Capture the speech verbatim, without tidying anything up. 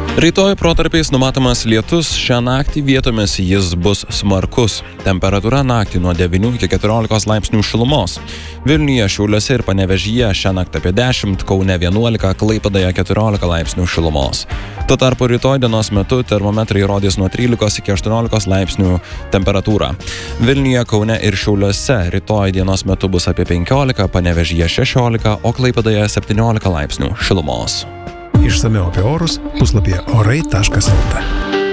Rytoj protarpiais numatomas lietus, šią naktį vietomis jis bus smarkus. Temperatūra naktį nuo devynių iki keturiolikos laipsnių šilumos. Vilniuje, Šiauliuose ir Panevėžyje šią naktį apie dešimt, Kaune vienuolika, Klaipėdoje keturiolika laipsnių šilumos. Tuo tarpu rytoj dienos metu termometrai rodys nuo trylikos iki aštuoniolikos laipsnių temperatūrą. Vilniuje, Kaune ir Šiauliuose rytoj dienos metu bus apie penkiolika, Panevėžyje šešiolika, o Klaipėdoje septyniolika laipsnių šilumos. Išsamiau apie orus puslapyje orai taškas lt.